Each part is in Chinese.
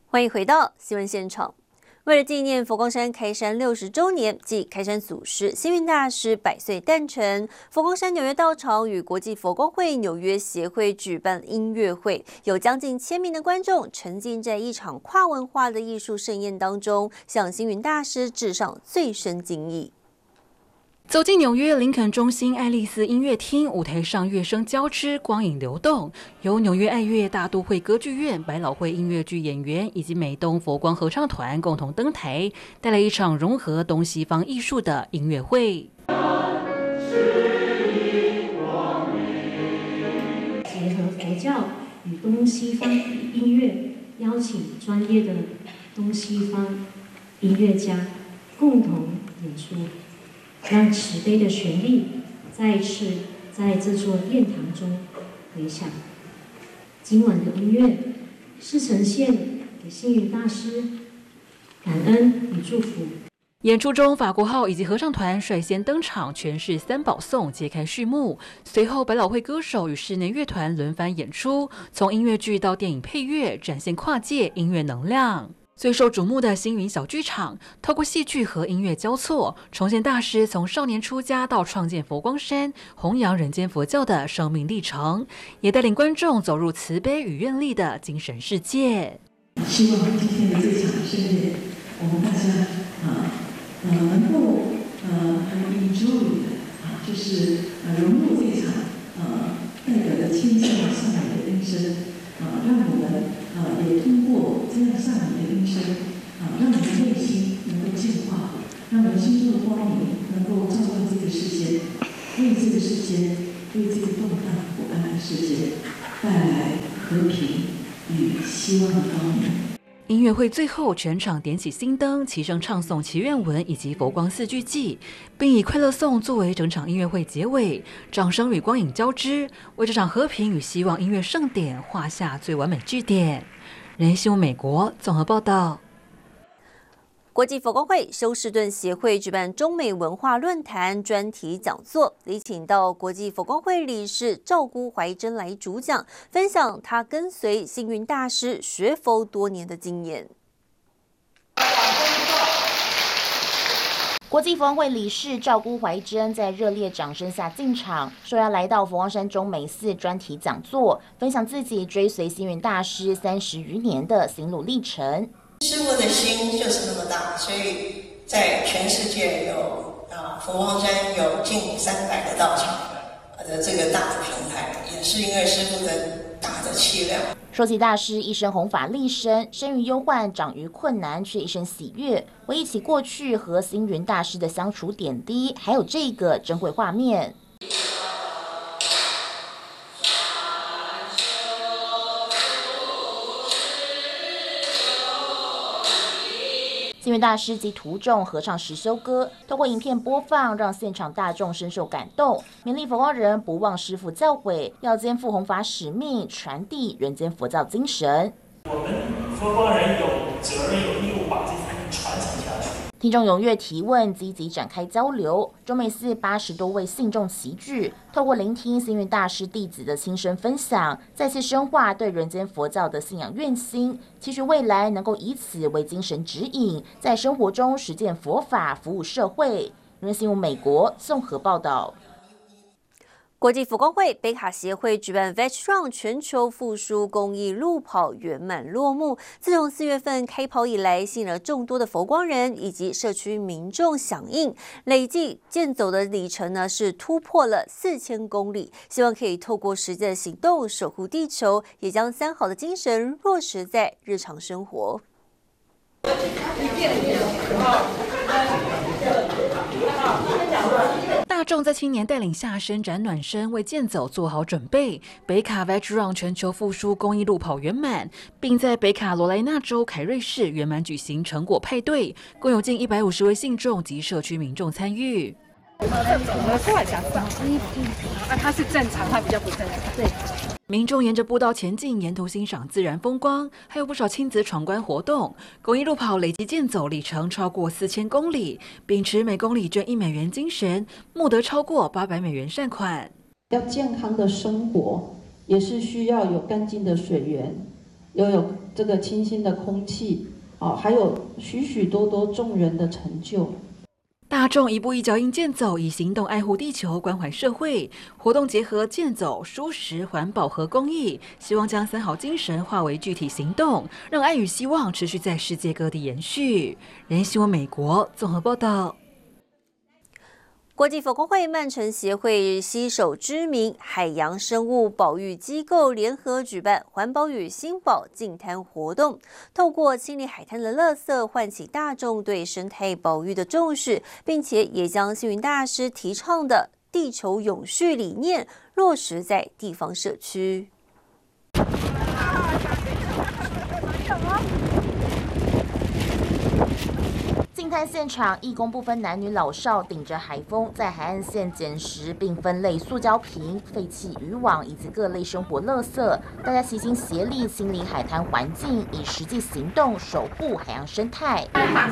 欢迎回到新闻现场。为了纪念佛光山开山60周年暨开山祖师星云大师100岁诞辰，佛光山纽约道场与国际佛光会纽约协会举办音乐会，有将近1000名的观众沉浸在一场跨文化的艺术盛宴当中，向星云大师致上最深敬意。 走进纽约林肯中心爱丽丝音乐厅，舞台上乐声交织，光影流动。由纽约爱乐大都会歌剧院、百老汇音乐剧演员以及美东佛光合唱团共同登台，带来一场融合东西方艺术的音乐会。 结合佛教与东西方音乐，邀请专业的东西方音乐家共同演出。让慈悲的旋律再一次在这座殿堂中回响。今晚的音乐是呈现给星云大师感恩与祝福。 演出中，法国号以及合唱团率先登场，诠释三宝颂，揭开序幕。随后，百老汇歌手与室内乐团轮番演出，从音乐剧到电影配乐，展现跨界音乐能量。最受瞩目的星云小剧场，透过戏剧和音乐交错，重现大师从少年出家到创建佛光山、弘扬人间佛教的生命历程，也带领观众走入慈悲与愿力的精神世界。 希望今天的这场盛宴，我们大家能够很 enjoy 的就是融入这场代表着天下上来的音声，让我们也通过这样上来的音声，让我们内心能够净化，让我们心中的光明能够照亮这个世界，为这个世界，为这个动荡不安的世界带来和平与希望的光明。 音乐会最后，全场点起心灯，齐声唱诵祈愿文以及佛光4句偈，并以快乐颂作为整场音乐会结尾。掌声与光影交织，为这场和平与希望音乐盛典画下最完美句点。人新闻美国综合报道。 国际佛光会休士顿协会举办中美文化论坛专题讲座，礼请到国际佛光会理事赵姑怀珍来主讲，分享他跟随星云大师学佛多年的经验。 国际佛光会理事赵姑怀珍在热烈掌声下进场，说要来到佛光山中美寺专题讲座，分享自己追随星云大师30余年的心路历程。 师父的心就是那么大，所以在全世界有佛光山有近300个道场的这个大的平台，也是因为师父的大的气量。 说起大师一生弘法立身，生于忧患，长于困难，却一生喜悦。回忆起过去和星云大师的相处点滴，还有这个珍贵画面。星云大师及徒众合唱实修歌，透过影片播放，让现场大众深受感动，勉励佛光人不忘师父教诲，要肩负弘法使命，传递人间佛教精神。 我们佛光人有责任、有义务把这才能传承下去。 听众踊跃提问，积极展开交流。中美寺80多位信众齐聚，透过聆听星云大师弟子的亲身分享，再次深化对人间佛教的信仰愿心，期许未来能够以此为精神指引，在生活中实践佛法，服务社会。人新闻美国综合报道。 国际佛光会北卡协会举办 VETRUN 全球复苏公益路跑圆满落幕。自从4月份开跑以来，吸引了众多的佛光人以及社区民众响应，累计健走的里程呢是突破了4000公里。希望可以透过实际的行动守护地球，也将3好的精神落实在日常生活。 大众在青年带领下伸展暖身，为健走做好准备。北卡 VETRUN 全球复苏公益路跑圆满，并在北卡罗来纳州凯瑞市圆满举行成果派对，共有近150位信众及社区民众参与。 我们过来想它是正常，它比较不正常。对。 民众沿着步道前进，沿途欣赏自然风光，还有不少亲子闯关活动。公益路跑累计健走里程超过4000公里，秉持每公里捐1美元精神，募得超过800美元善款。 要健康的生活，也是需要有干净的水源， 拥有这个清新的空气，还有许许多多众人的成就。 大众一步一脚印健走，以行动爱护地球、关怀社会。活动结合健走、蔬食、环保和公益，希望将三好精神化为具体行动，让爱与希望持续在世界各地延续。人间新闻美国综合报道。 国际佛光会曼城协会携手知名海洋生物保育机构联合举办环保与新保净滩活动，透过清理海滩的垃圾，唤起大众对生态保育的重视，并且也将星云大师提倡的地球永续理念落实在地方社区。 净滩现场，义工不分男女老少，顶着海风在海岸线捡拾并分类塑胶瓶、废弃渔网以及各类生活垃圾，大家齐心协力清理海滩环境，以实际行动守护海洋生态。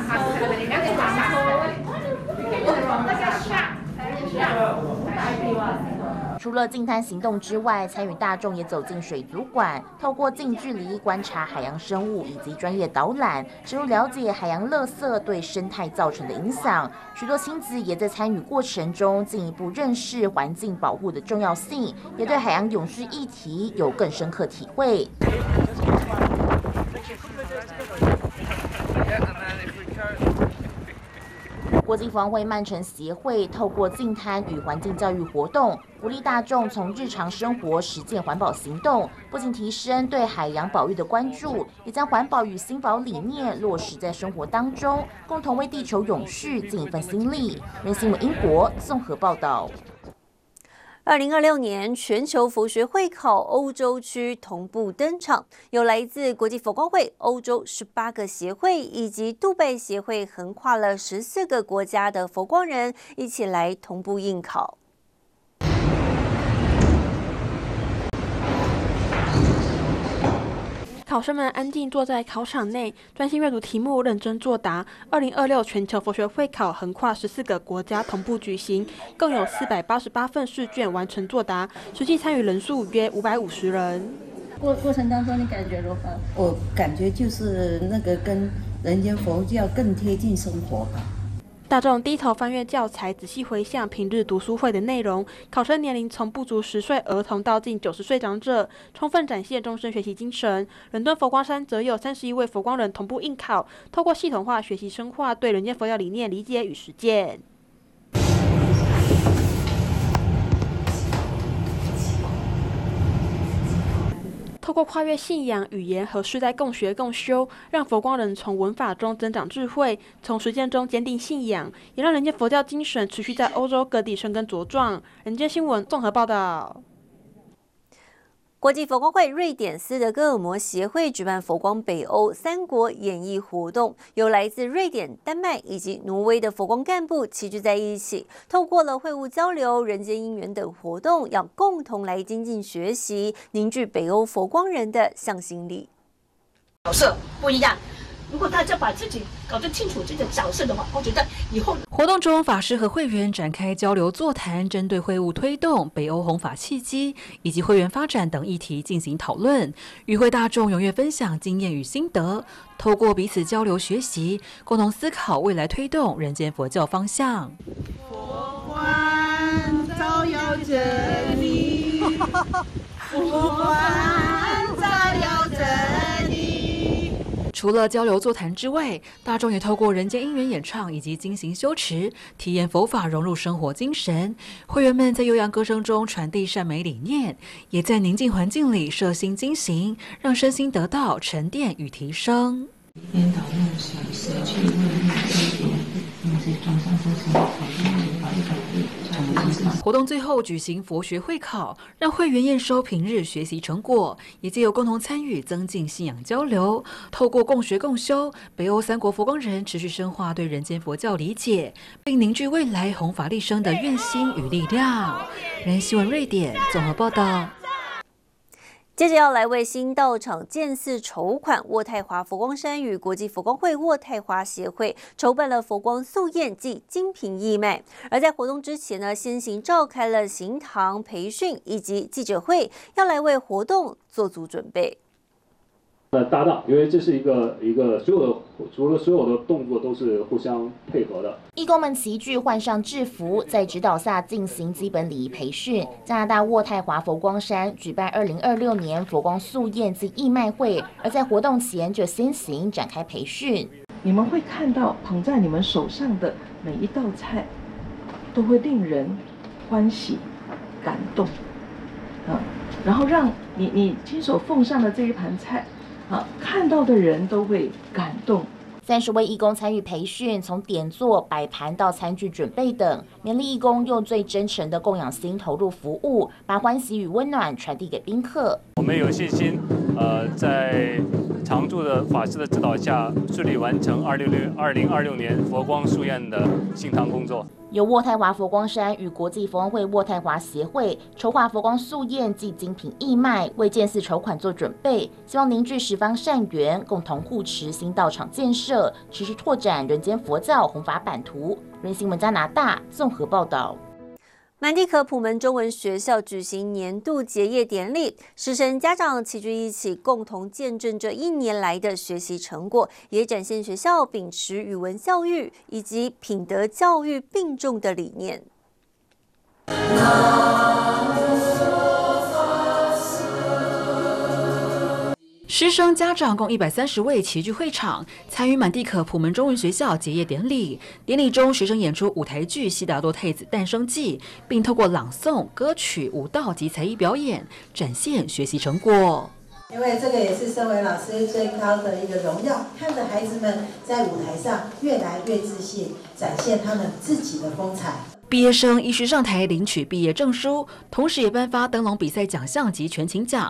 除了净滩行动之外，参与大众也走进水族馆，透过近距离观察海洋生物以及专业导览，深入了解海洋垃圾对生态造成的影响。许多亲子也在参与过程中进一步认识环境保护的重要性，也对海洋永续议题有更深刻体会。国际佛光会曼城协会透过净滩与环境教育活动，鼓励大众从日常生活实践环保行动，不仅提升对海洋保育的关注，也将环保与新保理念落实在生活当中，共同为地球永续尽一份心力。人新闻英国综合报道。 2026年全球佛学会考欧洲区同步登场，有来自国际佛光会、欧洲18个协会以及杜拜协会，横跨了14个国家的佛光人一起来同步应考。 考生们安静坐在考场内，专心阅读题目，认真作答。2026全球佛学会考横跨14个国家同步举行，共有488份试卷完成作答，实际参与人数约550人。 过程当中你感觉如何？我感觉就是那个跟人间佛教更贴近生活吧。 大众低头翻阅教材，仔细回想平日读书会的内容。考生年龄从不足10岁儿童到近90岁长者，充分展现终身学习精神。伦敦佛光山则有31位佛光人同步应考，透过系统化学习深化对人间佛教理念理解与实践。透过跨越信仰、语言和世代共学共修，让佛光人从文法中增长智慧，从实践中坚定信仰，也让人间佛教精神持续在欧洲各地生根茁壮。人间新闻综合报道。 国际佛光会瑞典斯德哥尔摩协会举办佛光北欧3国演艺活动，有来自瑞典、丹麦以及挪威的佛光干部齐聚在一起，透过了会晤交流、人间姻缘等活动，要共同来精进学习，凝聚北欧佛光人的向心力。 角色不一样。如果大家把自己搞得清楚这个角色的话，我觉得以后活动中，法师和会员展开交流座谈，针对会务推动、北欧弘法契机以及会员发展等议题进行讨论，与会大众踊跃分享经验与心得，透过彼此交流学习，共同思考未来推动人间佛教方向。 佛光照耀着你，佛光照耀着你。 除了交流座谈之外，大众也透过人间姻缘演唱以及精行修持，体验佛法融入生活精神。会员们在悠扬歌声中传递善美理念，也在宁静环境里摄心精行，让身心得到沉淀与提升。 颠倒梦想，舍去妄念纠结，用这种上说什么考虑法律法律。 活动最后举行佛学会考，让会员验收平日学习成果，也借由共同参与增进信仰交流。透过共学共修，北欧3国佛光人持续深化对人间佛教理解，并凝聚未来弘法利生的愿心与力量。人新闻瑞典综合报道。 接着要来为新道场建寺筹款，渥太华佛光山与国际佛光会渥太华协会筹办了佛光素宴暨精品义卖。而在活动之前呢，先行召开了行堂培训以及记者会，要来为活动做足准备。 搭档，因为这是一个所有的动作都是互相配合的。 义工们齐聚换上制服，在指导下进行基本礼仪培训。加拿大渥太华佛光山举办2026年佛光素宴暨义卖会，而在活动前就先行展开培训。 你们会看到捧在你们手上的每一道菜，都会令人欢喜、感动，然后让你亲手奉上的这一盘菜，看到的人都会感动。 30位义工参与培训，从点座、摆盘到餐具准备等，勉励义工用最真诚的供养心投入服务，把欢喜与温暖传递给宾客。 我们有信心，在常驻的法师的指导下，顺利完成2026年佛光素宴的信堂工作。 由渥太华佛光山与国际佛光会渥太华协会筹划佛光素宴暨精品义卖，为建寺筹款做准备，希望凝聚十方善缘，共同护持新道场建设，持续拓展人间佛教弘法版图。人新闻加拿大综合报道。 满地可普门中文学校举行年度结业典礼，师生家长齐聚一起，共同见证这1年来的学习成果，也展现学校秉持语文教育以及品德教育并重的理念。 师生家长共130位齐聚会场，参与满地可普门中文学校结业典礼。典礼中，学生演出舞台剧《悉达多太子诞生记》，并透过朗诵、歌曲、舞蹈及才艺表演，展现学习成果。 因为这个也是身为老师最高的一个荣耀，看着孩子们在舞台上越来越自信，展现他们自己的风采。 毕业生依序上台领取毕业证书，同时也颁发灯笼比赛奖项及全勤奖。